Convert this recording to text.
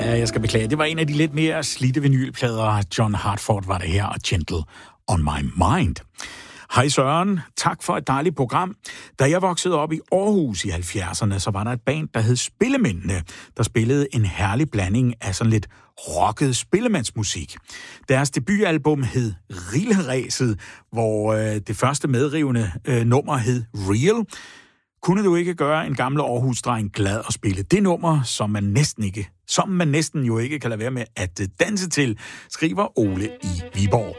Ja, jeg skal beklage. Det var en af de lidt mere slidte vinylplader. John Hartford var det her, og Gentle on My Mind. Hej Søren, tak for et dejligt program. Da jeg voksede op i Aarhus i 70'erne, så var der et band, der hed Spillemændene, der spillede en herlig blanding af sådan lidt rocket spillemandsmusik. Deres debutalbum hed Rilleræset, hvor det første medrivende nummer hed Real. Kunne du ikke gøre en gammel Aarhus-dreng glad at spille det nummer, som man næsten jo ikke kan lade være med at danse til, skriver Ole i Viborg.